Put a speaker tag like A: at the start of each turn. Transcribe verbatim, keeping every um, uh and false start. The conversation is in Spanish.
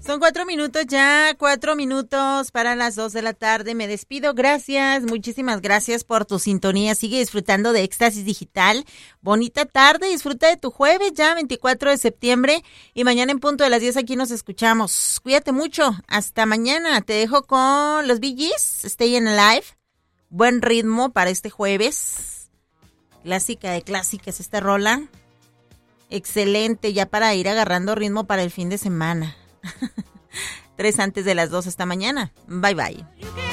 A: Son cuatro minutos ya, cuatro minutos para las dos de la tarde. Me despido, gracias, muchísimas gracias por tu sintonía. Sigue disfrutando de Éxtasis Digital. Bonita tarde, disfruta de tu jueves ya, veinticuatro de septiembre. Y mañana en punto de las diez aquí nos escuchamos. Cuídate mucho, hasta mañana. Te dejo con los Bee Gees, Stay Alive. Buen ritmo para este jueves. Clásica de clásicas esta rola. Excelente, ya para ir agarrando ritmo para el fin de semana. Tres antes de las dos, hasta mañana. Bye bye.